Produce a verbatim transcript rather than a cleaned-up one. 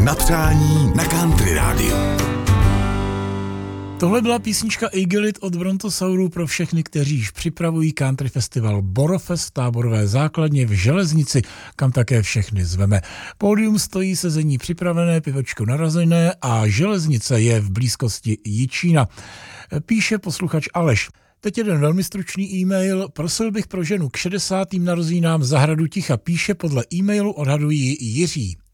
Na přání na Country rádiu. Tohle byla písnička Eagle-It od Brontosaurů pro všechny, kteří již připravují country festival Borofest v táborové základně v Železnici, kam také všechny zveme. Pódium stojí, sezení připravené, pivočko narazené a Železnice je v blízkosti Jičína. Píše posluchač Aleš. Teď jeden velmi stručný e-mail. Prosil bych pro ženu k šedesátým narozeninám zahradu ticha. Píše podle e-mailu, odhadují Jiří.